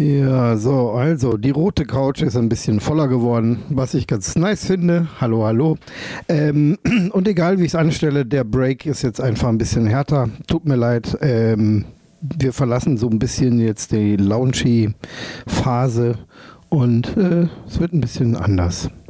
Ja, so, also die rote Couch ist ein bisschen voller geworden, was ich ganz nice finde. Hallo, hallo. Und egal wie ich es anstelle, der Break ist jetzt einfach ein bisschen härter. Tut mir leid. Wir verlassen so ein bisschen jetzt die Launchy-Phase und es wird ein bisschen anders.